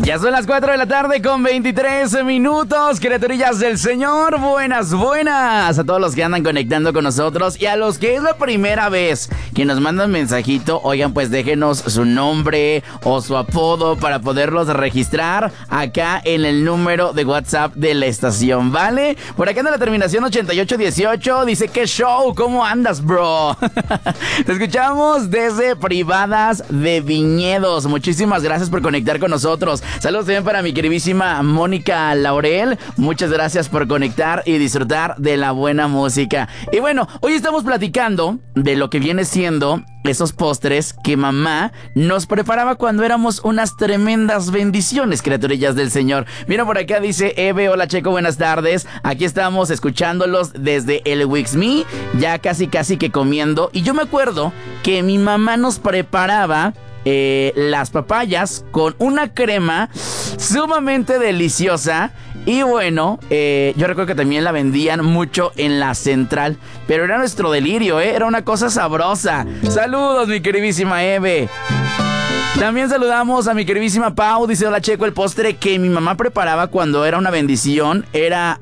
Ya son las 4 de la tarde con 23 minutos, criaturillas del Señor. Buenas, buenas a todos los que andan conectando con nosotros y a los que es la primera vez que nos mandan mensajito. Oigan, pues déjenos su nombre o su apodo para poderlos registrar acá en el número de WhatsApp de la estación, ¿vale? Por acá anda la terminación 8818, dice, ¿qué show? ¿Cómo andas, bro? Te escuchamos desde Privadas de Viñedos. Muchísimas gracias por conectar con nosotros. Saludos también para mi queridísima Mónica Laurel. Muchas gracias por conectar y disfrutar de la buena música. Y bueno, hoy estamos platicando de lo que viene siendo esos postres que mamá nos preparaba cuando éramos unas tremendas bendiciones, criaturillas del Señor. Mira, por acá dice Eve, hola Checo, buenas tardes. Aquí estamos escuchándolos desde el Wixme, ya casi que comiendo. Y yo me acuerdo que mi mamá nos preparaba las papayas con una crema sumamente deliciosa. Y bueno, yo recuerdo que también la vendían mucho en la central, pero era nuestro delirio, era una cosa sabrosa. Saludos, mi queridísima Eve. También saludamos a mi queridísima Pau. Dice, hola Checo, el postre que mi mamá preparaba cuando era una bendición era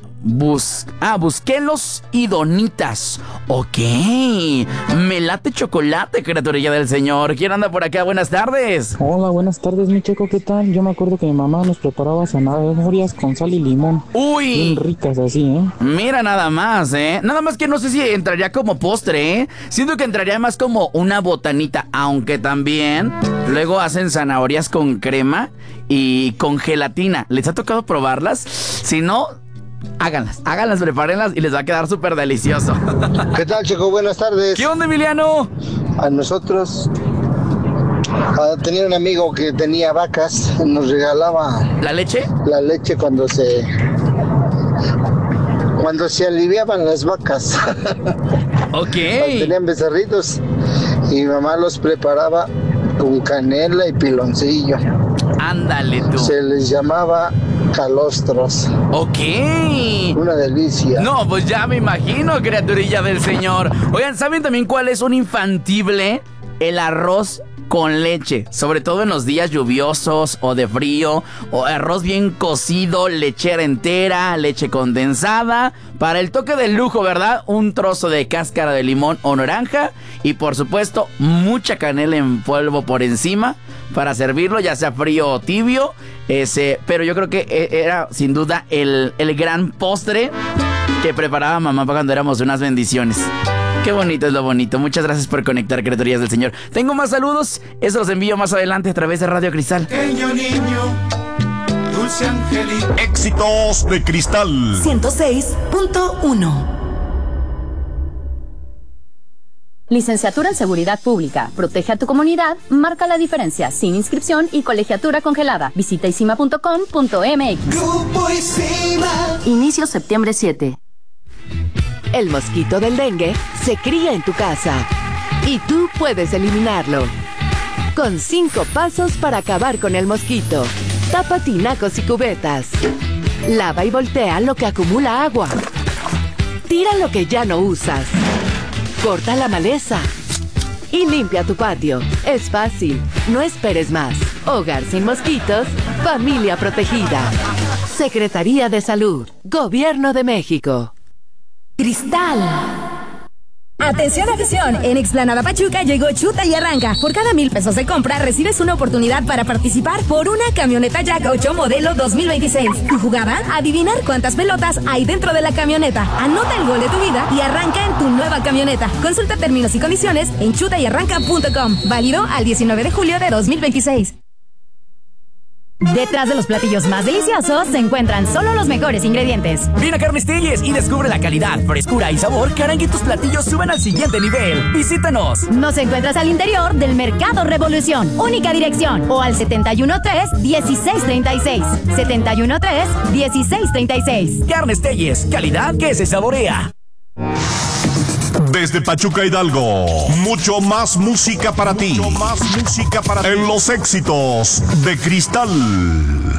busquelos y donitas. Ok, me late chocolate, criaturilla del Señor. ¿Quién anda por acá? Buenas tardes. Hola, buenas tardes, mi Checo, ¿qué tal? Yo me acuerdo que mi mamá nos preparaba zanahorias con sal y limón. Uy, bien ricas así, Mira nada más, nada más que no sé si entraría como postre, Siento que entraría más como una botanita, aunque también luego hacen zanahorias con crema y con gelatina. ¿Les ha tocado probarlas? Si no, háganlas, prepárenlas y les va a quedar súper delicioso. ¿Qué tal, Checo? Buenas tardes. ¿Qué onda, Emiliano? A nosotros tenía un amigo que tenía vacas, nos regalaba ¿la leche? La leche cuando se aliviaban las vacas. Ok. Tenían becerritos y mi mamá los preparaba con canela y piloncillo. Ándale tú. Se les llamaba calostros. Ok. Una delicia. No, pues ya me imagino, criaturilla del Señor. Oigan, ¿saben también cuál es un infantible? El arroz con leche, sobre todo en los días lluviosos o de frío, o arroz bien cocido, lechera entera, leche condensada, para el toque de lujo, ¿verdad? Un trozo de cáscara de limón o naranja y por supuesto mucha canela en polvo por encima para servirlo, ya sea frío o tibio. Pero yo creo que era sin duda el gran postre que preparaba mamá para cuando éramos unas bendiciones. Qué bonito es lo bonito. Muchas gracias por conectar, criaturías del Señor. Tengo más saludos. Eso los envío más adelante a través de Radio Cristal. Pequeño niño, dulce angelito. Éxitos de Cristal 106.1. Licenciatura en Seguridad Pública. Protege a tu comunidad. Marca la diferencia. Sin inscripción y colegiatura congelada. Visita isima.com.mx. Grupo Isima. Inicio septiembre 7. El mosquito del dengue se cría en tu casa y tú puedes eliminarlo. Con 5 pasos para acabar con el mosquito. Tapa tinacos y cubetas. Lava y voltea lo que acumula agua. Tira lo que ya no usas. Corta la maleza. Y limpia tu patio. Es fácil. No esperes más. Hogar sin mosquitos. Familia protegida. Secretaría de Salud. Gobierno de México. Cristal. Atención afición, en Explanada Pachuca llegó Chuta y Arranca. Por cada 1,000 pesos de compra recibes una oportunidad para participar por una camioneta Jack 8 modelo 2026. Tu jugada, adivinar cuántas pelotas hay dentro de la camioneta. Anota el gol de tu vida y arranca en tu nueva camioneta. Consulta términos y condiciones en chutayarranca.com. Válido al 19 de julio de 2026. Detrás de los platillos más deliciosos se encuentran solo los mejores ingredientes. Ven a Carnes Telles y descubre la calidad, frescura y sabor que harán que tus platillos suban al siguiente nivel. Visítanos. Nos encuentras al interior del Mercado Revolución. Única dirección. O al 713-1636. 713-1636. Carnes Telles, calidad que se saborea. Desde Pachuca Hidalgo, mucho más música para ti. En los éxitos de Cristal.